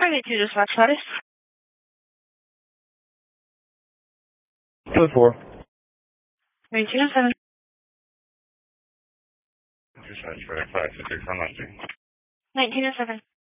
Target 2 dispatch status. Code 4. 1907. Dispatch for 566 on Lester. 1907.